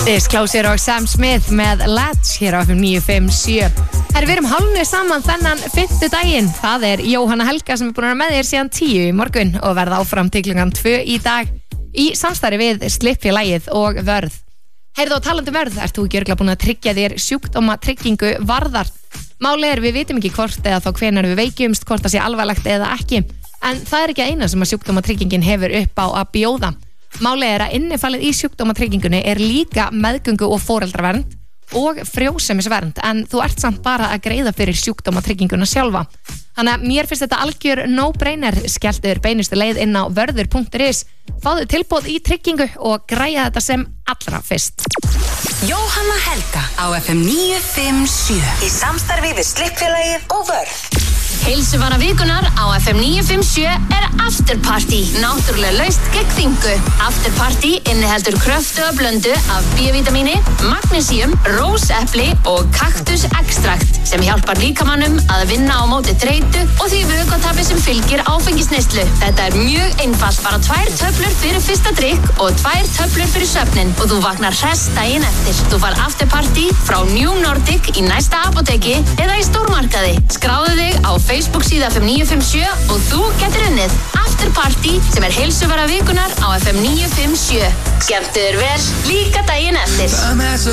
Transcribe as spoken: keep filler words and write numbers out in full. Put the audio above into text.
Disclosure og Sam Smith með Let's hér á F M níu fimm sjö. Herri, við erum hálfnuð saman þennan fimmtudaginn. Það er Jóhanna Helga sem er búin að vera með þér síðan tíu í morgun og verða áfram til klukkan tvö í dag í samstarfi við Slippfélagið og Vörð. Heyrðu, og talandi um Vörð, ert þú ekki örugglega búin að tryggja þér sjúkdómatryggingu Varðar? Málið er, við vitum ekki hvort eða þá hvenær við veikjumst, hvort það sé alvarlegt eða ekki. En það er ekki eina sem að sjúkdómatryggingin hefur upp á að bjóða. Málið er að innifalið í sjúkdómatryggingunni er líka meðgöngu- og foreldravernd og frjósemisvernd, en þú ert samt bara að greiða fyrir sjúkdómatrygginguna sjálfa. Þannig að mér finnst þetta algjör no-brainer. Skelltu þér beinustu leið inn á vörður punktur is, fáðu tilboð í tryggingu og græja þetta sem allra fyrst. Jóhanna Helga á F M níu fimm sjö í samstarfi við Slippfélagið og Vörð. Heilsuvara vikunar á F M níu fimm sjö er Afterparty, náttúrulega laust gegn þyngu. Afterparty inniheldur kröftuga blöndu af B-vítamíni, magnesíum, rósepli og kaktusekstrakt sem hjálpar líkamannum að vinna á móti þreytu og því vökvatapi sem fylgir áfengisneyslu. Þetta er mjög einfalt, bara tvær töflur fyrir fyrsta drykk og tvær töflur fyrir svefnin og þú vaknar hress daginn eftir. Þú far Afterparty frá New Nordic í næsta apóteki eða í stórmarkaði. Skráðu þig á Facebook síða F M níu fimm sjö og þú getur unnið Afterparty sem er heilsuvara vikunar á F M níu fimm sjö. Skemmtu þér vel líka daginn eftir.